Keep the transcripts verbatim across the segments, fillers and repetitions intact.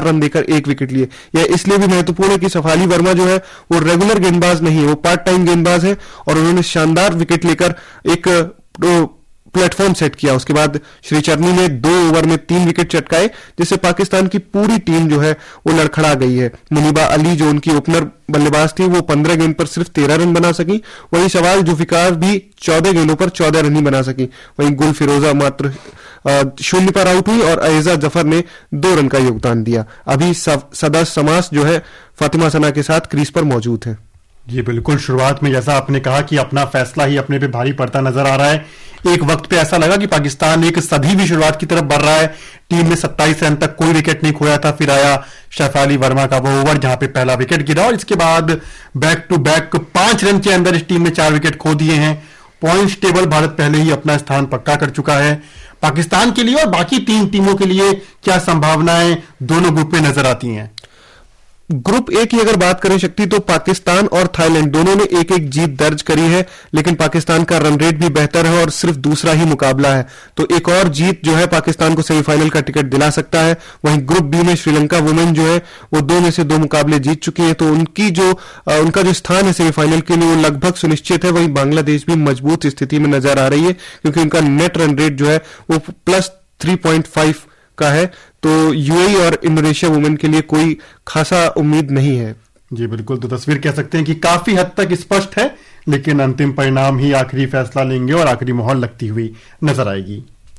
Run देकर एक wicket लिए। यह इसलिए भी महत्वपूर्ण है कि शेफाली वर्मा जो है वो रेगुलर गेंदबाज नहीं है, वो पार्ट टाइम गेंदबाज है और उन्होंने शानदार विकेट लेकर एक प्लेटफॉर्म सेट किया। उसके बाद श्री चरनी ने दो ओवर में तीन विकेट चटकाए, जिससे पाकिस्तान की पूरी टीम जो है वो लड़खड़ा गई है। मुनीबा अली जो उनकी ओपनर बल्लेबाज थी वो पंद्रह गेंद पर सिर्फ तेरह रन बना सकी, वहीं शहबाज जुल्फिकार भी चौदह गेंदों पर चौदह रन ही बना सकी। वहीं गुल फिरोजा मात्र शून्य पर आउट हुई और अयजा जफर ने दो रन का योगदान दिया। अभी सदा समास जो है फातिमा सना के साथ क्रीज पर मौजूद है। जी बिल्कुल, शुरुआत में जैसा आपने कहा कि अपना फैसला ही अपने पे भारी पड़ता नजर आ रहा है। एक वक्त पे ऐसा लगा कि पाकिस्तान एक सदी भी शुरुआत की तरफ बढ़ रहा है। टीम ने सत्ताईस रन तक कोई विकेट नहीं खोया था, फिर आया शेफाली वर्मा का वो ओवर जहां पे पहला विकेट गिरा और इसके बाद बैक टू बैक पांच रन के अंदर इस टीम ने चार विकेट खो दिए हैं। पॉइंट्स टेबल भारत पहले ही अपना स्थान पक्का कर चुका है। पाकिस्तान के लिए और बाकी तीन टीमों के लिए क्या संभावनाएं दोनों ग्रुप में नजर आती हैं? ग्रुप ए की अगर बात करें शक्ति, तो पाकिस्तान और थाईलैंड दोनों ने एक एक जीत दर्ज करी है, लेकिन पाकिस्तान का रन रेट भी बेहतर है और सिर्फ दूसरा ही मुकाबला है, तो एक और जीत जो है पाकिस्तान को सेमीफाइनल का टिकट दिला सकता है। वहीं ग्रुप बी में श्रीलंका वुमेन जो है वो दो में से दो मुकाबले जीत चुकी है, तो उनकी जो उनका जो स्थान है सेमीफाइनल के लिए वो लगभग सुनिश्चित है। वहीं बांग्लादेश भी मजबूत स्थिति में नजर आ रही है क्योंकि उनका नेट रन रेट जो है वो प्लस थ्री पॉइंट फाइव का है, तो यूएई और इंडोनेशिया वुमेन के लिए कोई खासा उम्मीद नहीं है। जी बिल्कुल, तो तस्वीर कह सकते हैं कि काफी हद तक स्पष्ट है, लेकिन अंतिम परिणाम ही आखिरी फैसला लेंगे और आखिरी मोहर लगती हुई नजर आएगी।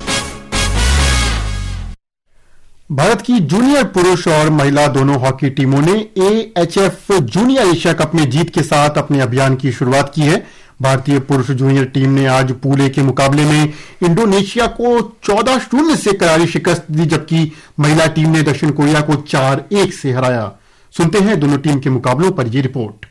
भारत की जूनियर पुरुष और महिला दोनों हॉकी टीमों ने एएचएफ जूनियर एशिया कप में जीत के साथ अपने अभियान की शुरुआत की है। भारतीय पुरुष जूनियर टीम ने आज पूल ए के मुकाबले में इंडोनेशिया को चौदह शून्य से करारी शिकस्त दी, जबकि महिला टीम ने दक्षिण कोरिया को चार एक से हराया। सुनते हैं दोनों टीम के मुकाबलों पर ये रिपोर्ट।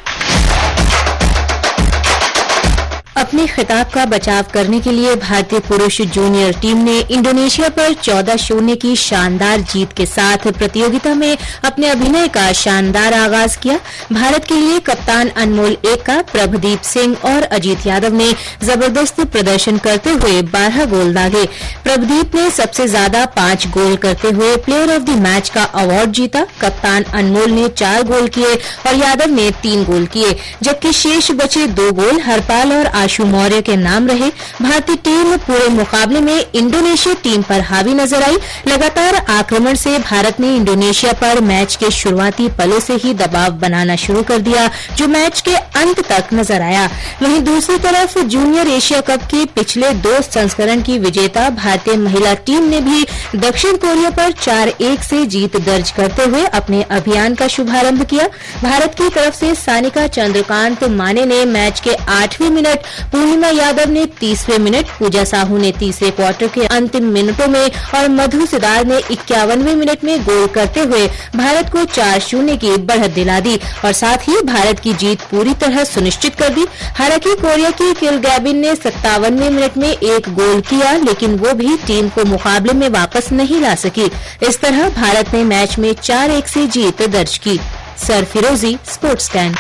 अपने खिताब का बचाव करने के लिए भारतीय पुरुष जूनियर टीम ने इंडोनेशिया पर चौदह शून्य की शानदार जीत के साथ प्रतियोगिता में अपने अभिनय का शानदार आगाज किया। भारत के लिए कप्तान अनमोल एक्का, प्रभदीप सिंह और अजीत यादव ने जबरदस्त प्रदर्शन करते हुए बारह गोल दागे। प्रभदीप ने सबसे ज्यादा पांच गोल करते हुए प्लेयर ऑफ द मैच का अवार्ड जीता। कप्तान अनमोल ने चार गोल किए और यादव ने तीन गोल किए, जबकि शेष बचे दो गोल हरपाल और आशु मौर्य के नाम रहे। भारतीय टीम पूरे मुकाबले में इंडोनेशिया टीम पर हावी नजर आई। लगातार आक्रमण से भारत ने इंडोनेशिया पर मैच के शुरुआती पलों से ही दबाव बनाना शुरू कर दिया, जो मैच के अंत तक नजर आया। वहीं दूसरी तरफ जूनियर एशिया कप के पिछले दो संस्करण की विजेता भारतीय महिला टीम ने भी दक्षिण कोरिया पर चार एक से जीत दर्ज करते हुए अपने अभियान का शुभारंभ किया। भारत की तरफ से सानिका चंद्रकांत माने ने मैच के आठवें मिनट, पूर्णिमा यादव ने तीसवें मिनट, पूजा साहू ने तीसरे क्वार्टर के अंतिम मिनटों में और मधु सिदार ने इक्यावनवें मिनट में गोल करते हुए भारत को चार शून्य की बढ़त दिला दी और साथ ही भारत की जीत पूरी तरह सुनिश्चित कर दी। हालांकि कोरिया की किल गैबिन ने सत्तावनवें मिनट में एक गोल किया, लेकिन वो भी टीम को मुकाबले में वापस नहीं ला सकी। इस तरह भारत ने मैच में चार एक से जीत दर्ज की। सर फिरोजी, स्पोर्ट्स स्टैंड।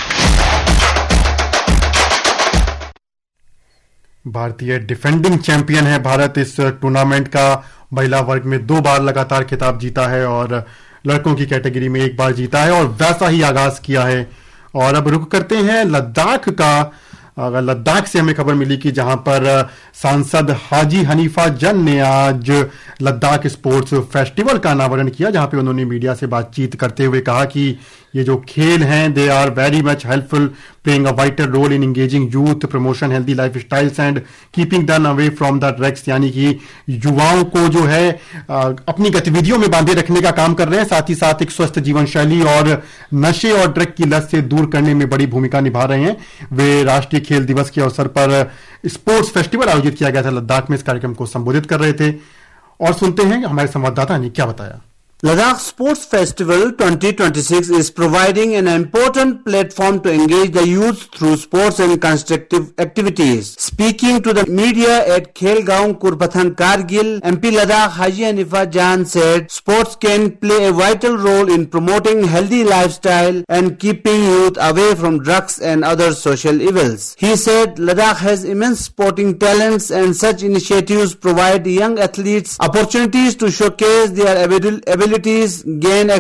भारतीय डिफेंडिंग चैंपियन है भारत। इस टूर्नामेंट का महिला वर्ग में दो बार लगातार खिताब जीता है और लड़कों की कैटेगरी में एक बार जीता है और वैसा ही आगाज किया है। और अब रुक करते हैं लद्दाख का। लद्दाख से हमें खबर मिली कि जहां पर सांसद हाजी हनीफा जन ने आज लद्दाख स्पोर्ट्स फेस्टिवल का अनावरण किया, जहां पे उन्होंने मीडिया से बातचीत करते हुए कहा कि ये जो खेल हैं they are very much helpful, playing a vital role in engaging youth, promotion healthy life styles and keeping them away from the drugs. यानी कि युवाओं को जो है अपनी गतिविधियों में बांधे रखने का काम कर रहे हैं, साथ ही साथ एक स्वस्थ जीवन शैली और नशे और ड्रग की लत से दूर करने में बड़ी भूमिका निभा रहे हैं। वे राष्ट्रीय खेल दिवस के अवसर पर स्पोर्ट्स फेस्टिवल आयोजित किया गया था लद्दाख में, इस कार्यक्रम को संबोधित कर रहे थे। और सुनते हैं हमारे संवाददाता ने क्या बताया। Ladakh Sports Festival twenty twenty-six is providing an important platform to engage the youth through sports and constructive activities. Speaking to the media at Khelgaon Kurpathan Kargil, M P Ladakh Haji Hanifa Jan said sports can play a vital role in promoting healthy lifestyle and keeping youth away from drugs and other social evils. He said Ladakh has immense sporting talents and such initiatives provide young athletes opportunities to showcase their abilities, gain